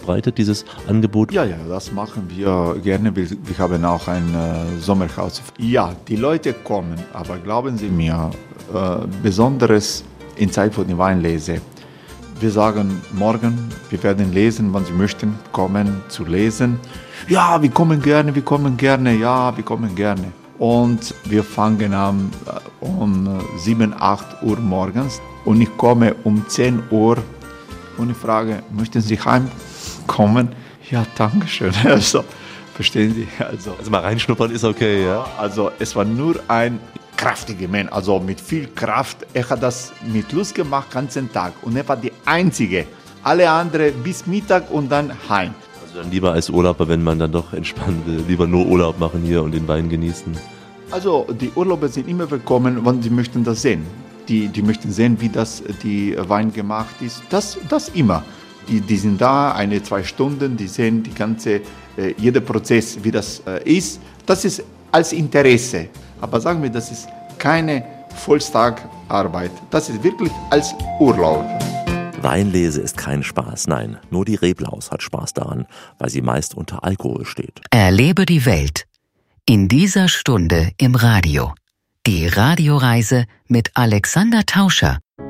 verbreitet, dieses Angebot? Ja, das machen wir gerne. Wir haben auch ein Sommerhaus. Ja, die Leute kommen, aber glauben Sie mir, besonders in Zeit von der Weinlese. Wir sagen morgen, wir werden lesen, wann Sie möchten, kommen zu lesen. Ja, wir kommen gerne, ja, wir kommen gerne. Und wir fangen an um 7, 8 Uhr morgens und ich komme um 10 Uhr und ich frage, möchten Sie heimkommen? Ja, danke schön. Also, verstehen Sie? Also mal reinschnuppern ist okay, ja? Also es war nur ein kraftiger Mann, also mit viel Kraft. Er hat das mit Lust gemacht, den ganzen Tag. Und er war die Einzige. Alle anderen bis Mittag und dann heim. Also dann lieber als Urlauber, wenn man dann doch entspannen will, lieber nur Urlaub machen hier und den Wein genießen. Also die Urlauber sind immer willkommen, wenn sie möchten das sehen. Die möchten sehen, wie das die Wein gemacht ist. Das immer. Die sind da, 1-2 Stunden, die sehen die ganze, jeder Prozess, wie das ist. Das ist als Interesse. Aber sagen wir, das ist keine Volltagarbeit. Das ist wirklich als Urlaub. Weinlese ist kein Spaß, nein. Nur die Reblaus hat Spaß daran, weil sie meist unter Alkohol steht. Erlebe die Welt. In dieser Stunde im Radio. Die Radioreise mit Alexander Tauscher.